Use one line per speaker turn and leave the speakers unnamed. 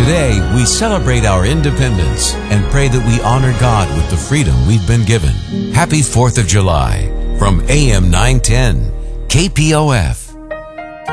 Today, we celebrate our independence and pray that we honor God with the freedom we've been given. Happy 4th of July from AM 910 KPOF.